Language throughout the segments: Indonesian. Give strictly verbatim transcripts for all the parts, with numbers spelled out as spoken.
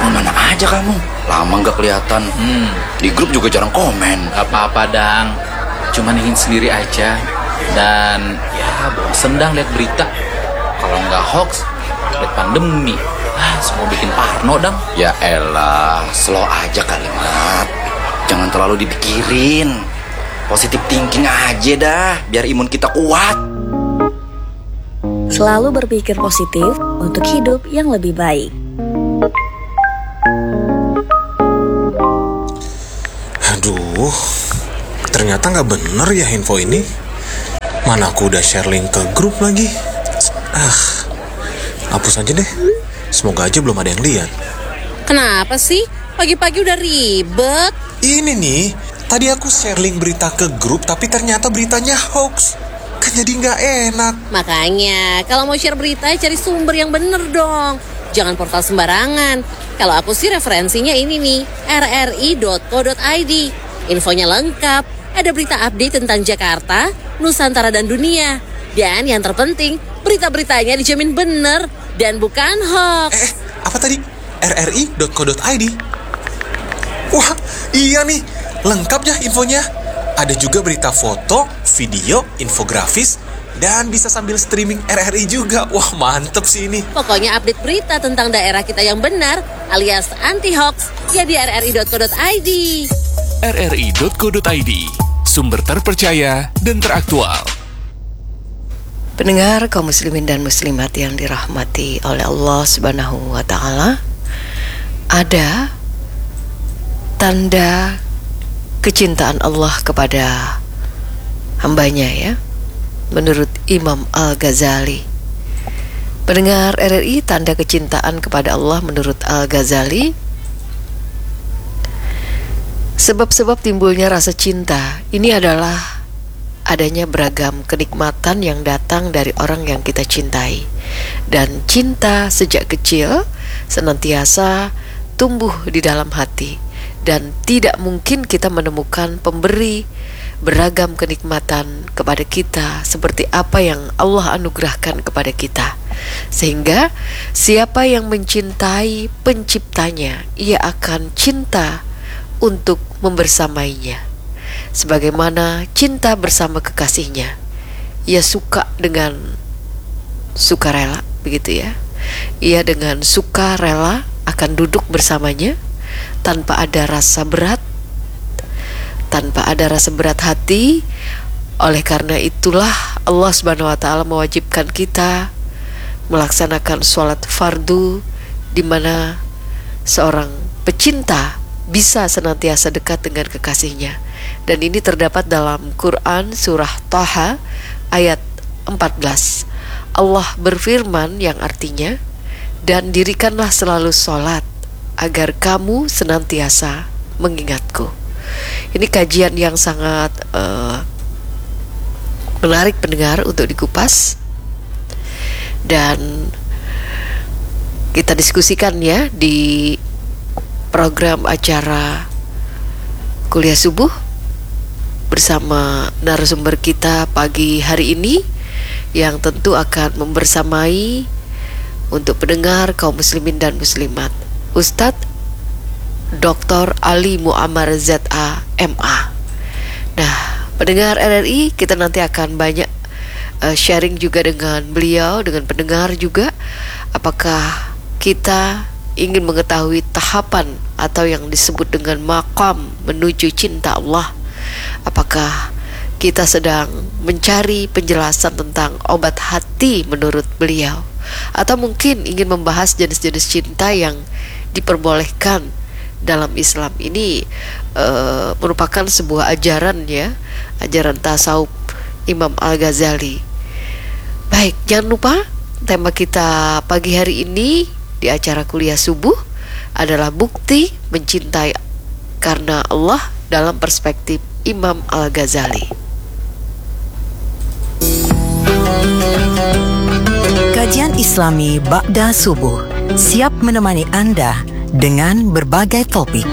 Mana aja kamu? Lama gak kelihatan. Hmm. Di grup juga jarang komen. Gak apa-apa, Dang. Cuman ingin sendiri aja. Dan ya bosen Dang lihat berita. Kalau nggak hoax, lihat pandemi. Ah, semua bikin parno, Dang. Ya elah, slow aja kalimat. Jangan terlalu dipikirin. Positive thinking aja dah, biar imun kita kuat. Selalu berpikir positif untuk hidup yang lebih baik. Aduh, ternyata nggak bener ya info ini. Mana aku udah share link ke grup lagi. Ah, hapus aja deh. Semoga aja belum ada yang lihat. Kenapa sih? Pagi-pagi udah ribet. Ini nih, tadi aku share link berita ke grup, tapi ternyata beritanya hoax. Kan jadi nggak enak. Makanya, kalau mau share berita, cari sumber yang bener dong. Jangan portal sembarangan. Kalau aku sih referensinya ini nih, r r i dot co dot i d. Infonya lengkap, ada berita update tentang Jakarta, Nusantara dan dunia. Dan yang terpenting, berita-beritanya dijamin bener dan bukan hoax. Eh, apa tadi? r r i dot co dot i d. Wah, iya nih, lengkap ya infonya. Ada juga berita foto, video, infografis, dan bisa sambil streaming R R I juga. Wah, mantep sih ini. Pokoknya update berita tentang daerah kita yang benar alias anti-hoax ya di r r i dot co dot i d. r r i dot co dot i d, sumber terpercaya dan teraktual. Pendengar kaum muslimin dan muslimat yang dirahmati oleh Allah Subhanahu wa taala, ada tanda kecintaan Allah kepada hambanya ya, menurut Imam Al-Ghazali. Pendengar R R I, tanda kecintaan kepada Allah menurut Al-Ghazali, sebab-sebab timbulnya rasa cinta ini adalah adanya beragam kenikmatan yang datang dari orang yang kita cintai. Dan cinta sejak kecil senantiasa tumbuh di dalam hati, dan tidak mungkin kita menemukan pemberi beragam kenikmatan kepada kita seperti apa yang Allah anugerahkan kepada kita. Sehingga siapa yang mencintai penciptanya, ia akan cinta untuk membersamainya, sebagaimana cinta bersama kekasihnya. Ia suka dengan sukarela, begitu ya. Ia dengan sukarela akan duduk bersamanya tanpa ada rasa berat, tanpa ada rasa berat hati. Oleh karena itulah Allah Subhanahu wa taala mewajibkan kita melaksanakan sholat fardu, di mana seorang pecinta bisa senantiasa dekat dengan kekasihnya. Dan ini terdapat dalam Quran surah Thaha ayat empat belas. Allah berfirman yang artinya, dan dirikanlah selalu sholat agar kamu senantiasa mengingatku. Ini kajian yang sangat uh, menarik pendengar untuk dikupas dan kita diskusikan ya di program acara Kuliah Subuh bersama narasumber kita pagi hari ini, yang tentu akan membersamai untuk pendengar kaum muslimin dan muslimat, Ustadz Doktor Ali Muammar Z A M A. Nah, pendengar R R I, kita nanti akan banyak uh, sharing juga dengan beliau, dengan pendengar juga. Apakah kita ingin mengetahui tahapan atau yang disebut dengan maqam menuju cinta Allah? Apakah kita sedang mencari penjelasan tentang obat hati menurut beliau? Atau mungkin ingin membahas jenis-jenis cinta yang diperbolehkan dalam Islam? Ini uh, merupakan sebuah ajaran ya, ajaran tasawuf Imam Al-Ghazali. Baik, jangan lupa tema kita pagi hari ini di acara Kuliah Subuh adalah bukti mencintai karena Allah dalam perspektif Imam Al-Ghazali. Kajian Islami Ba'da Subuh siap menemani Anda dengan berbagai topik.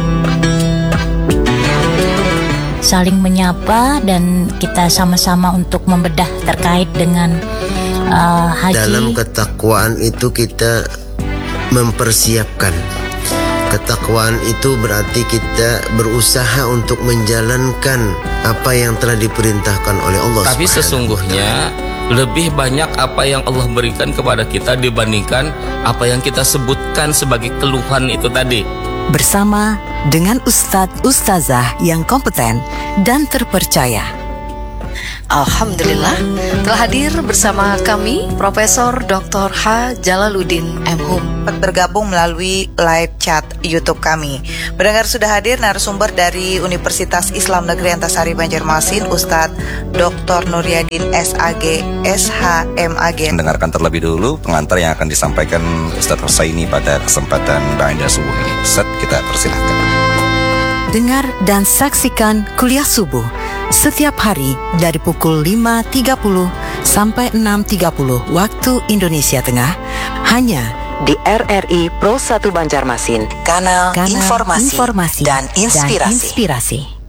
Saling menyapa dan kita sama-sama untuk membedah terkait dengan uh, haji. Dalam ketakwaan itu kita mempersiapkan Ketakwaan itu berarti kita berusaha untuk menjalankan apa yang telah diperintahkan oleh Allah. Tapi sesungguhnya lebih banyak apa yang Allah berikan kepada kita dibandingkan apa yang kita sebutkan sebagai keluhan itu tadi. Bersama dengan Ustadz Ustazah yang kompeten dan terpercaya. Alhamdulillah telah hadir bersama kami Profesor Doktor H. Jalaluddin M Hum. Bergabung melalui live chat YouTube kami. Pendengar, sudah hadir narasumber dari Universitas Islam Negeri Antasari Banjarmasin, Ustadz Doktor Nuryadin S A G S H M A G. Dengarkan terlebih dulu pengantar yang akan disampaikan Ustadz Husaini pada kesempatan Ba'da Subuh ini. Ustadz, kita persilahkan. Dengar dan saksikan kuliah subuh setiap hari dari pukul lima tiga puluh sampai enam tiga puluh waktu Indonesia Tengah hanya di R R I Pro satu Banjarmasin, kanal, Kanal informasi, informasi dan inspirasi. dan inspirasi.